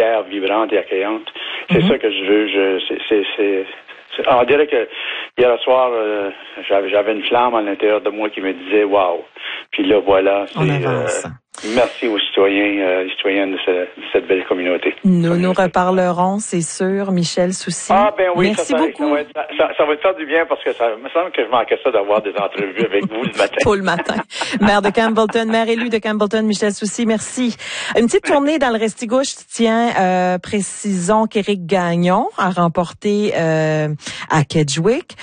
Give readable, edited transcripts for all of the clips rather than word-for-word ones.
fière, vibrante et accueillante. C'est ça que je veux. On dirait que hier soir, j'avais une flamme à l'intérieur de moi qui me disait waouh. Puis là, voilà. On avance. Merci aux citoyens et citoyennes de cette belle communauté. Nous reparlerons, c'est sûr, Michel Soucy. Ah ben oui, merci beaucoup. Ça va te faire du bien parce que ça me semble que je manquais ça d'avoir des entrevues avec vous le matin. Tôt le matin. Maire de Campbellton, maire élu de Campbellton, Michel Soucy, merci. Une petite tournée dans le Restigouche, tiens, précisons qu'Éric Gagnon a remporté à Kedgewick,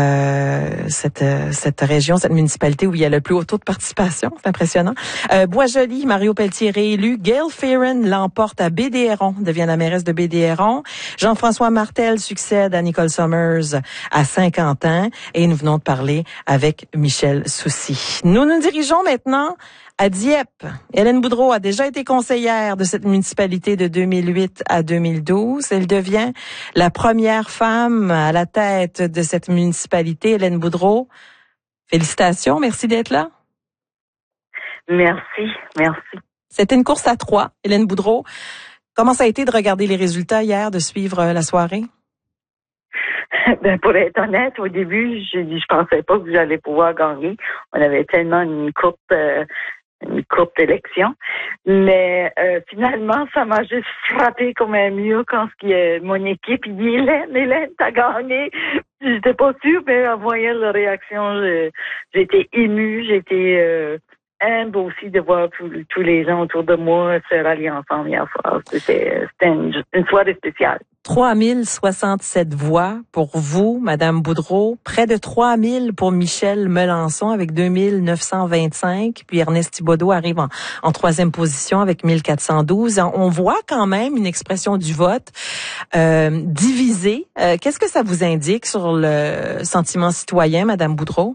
cette région, cette municipalité où il y a le plus haut taux de participation, c'est impressionnant. Boisjoli, Mario Pelletier réélu. Gail Fearon l'emporte à Baie-des-Hérons, devient la mairesse de Baie-des-Hérons. Jean-François Martel succède à Nicole Summers à Saint-Quentin. Et nous venons de parler avec Michel Soucy. Nous nous dirigeons maintenant à Dieppe. Hélène Boudreau a déjà été conseillère de cette municipalité de 2008 à 2012. Elle devient la première femme à la tête de cette municipalité. Hélène Boudreau, félicitations. Merci d'être là. Merci. C'était une course à 3, Hélène Boudreau. Comment ça a été de regarder les résultats hier, de suivre la soirée? Ben, pour être honnête, au début, je pensais pas que j'allais pouvoir gagner. On avait tellement une courte élection. Mais finalement, ça m'a juste frappé comme un mur quand mon équipe il dit Hélène, t'as gagné. J'étais pas sûre, mais en voyant la réaction, j'étais émue, j'étais humble aussi de voir tous les gens autour de moi se rallier ensemble hier soir. C'était une soirée spéciale. 3067 voix pour vous, Madame Boudreau. Près de 3000 pour Michel Melançon avec 2925. Puis Ernest Thibodeau arrive en troisième position avec 1412. On voit quand même une expression du vote divisée. Qu'est-ce que ça vous indique sur le sentiment citoyen, Madame Boudreau?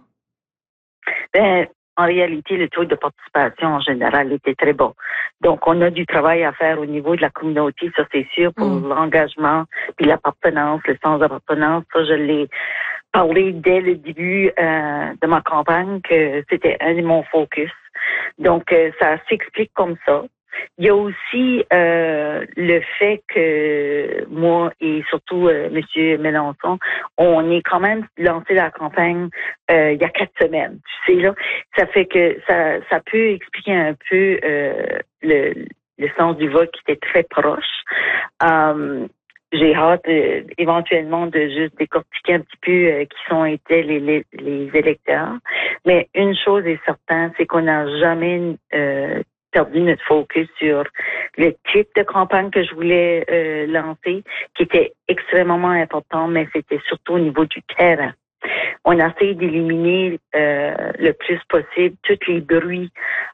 En réalité, le taux de participation en général était très bon. Donc, on a du travail à faire au niveau de la communauté, ça c'est sûr, pour l'engagement, puis l'appartenance, le sens d'appartenance. Ça, je l'ai parlé dès le début de ma campagne que c'était un de mon focus. Donc, ça s'explique comme ça. Il y a aussi le fait que moi et surtout Monsieur Mélenchon, on est quand même lancé la campagne il y a 4 semaines. Tu sais là, ça fait que ça peut expliquer un peu le sens du vote qui était très proche. J'ai hâte éventuellement de juste décortiquer un petit peu qui sont été les électeurs. Mais une chose est certaine, c'est qu'on n'a jamais perdu notre focus sur le type de campagne que je voulais lancer, qui était extrêmement important, mais c'était surtout au niveau du terrain. On a essayé d'éliminer le plus possible tous les bruits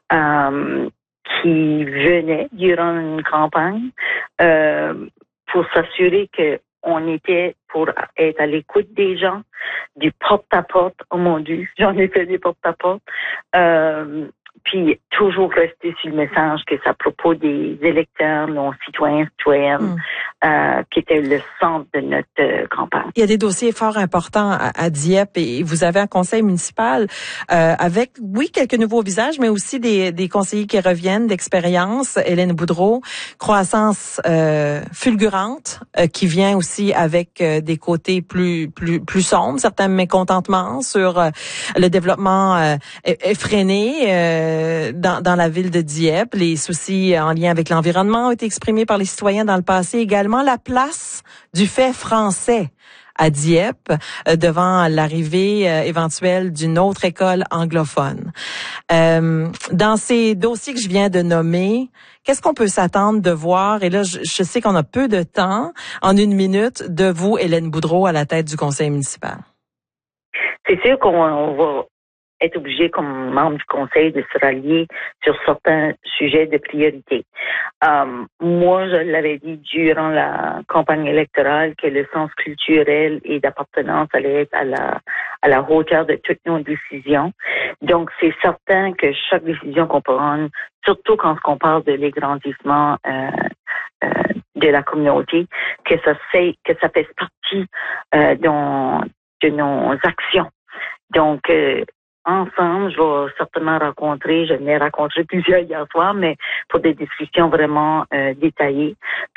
qui venaient durant une campagne pour s'assurer que on était pour être à l'écoute des gens, du porte-à-porte. Oh mon Dieu, j'en ai fait des porte-à-porte. Puis toujours rester sur le message que c'est à propos des électeurs, nos citoyens, citoyennes, qui était le centre de notre campagne. Il y a des dossiers fort importants à Dieppe et vous avez un conseil municipal avec, oui, quelques nouveaux visages, mais aussi des conseillers qui reviennent d'expérience. Hélène Boudreau, croissance fulgurante, qui vient aussi avec des côtés plus sombres, certains mécontentements sur le développement effréné dans la ville de Dieppe. Les soucis en lien avec l'environnement ont été exprimés par les citoyens dans le passé. Également, la place du fait français à Dieppe devant l'arrivée éventuelle d'une autre école anglophone. Dans ces dossiers que je viens de nommer, qu'est-ce qu'on peut s'attendre de voir? Et là, je sais qu'on a peu de temps, en 1 minute, de vous, Hélène Boudreau, à la tête du conseil municipal. C'est sûr qu'on va être obligé, comme membre du conseil, de se rallier sur certains sujets de priorité. Moi, je l'avais dit durant la campagne électorale que le sens culturel et d'appartenance allait être à la hauteur de toutes nos décisions. Donc, c'est certain que chaque décision qu'on prend, surtout quand on parle de l'agrandissement de la communauté, que ça fait partie de nos actions. Donc, ensemble, je vais certainement je n'ai rencontré plusieurs hier soir, mais pour des discussions vraiment détaillées.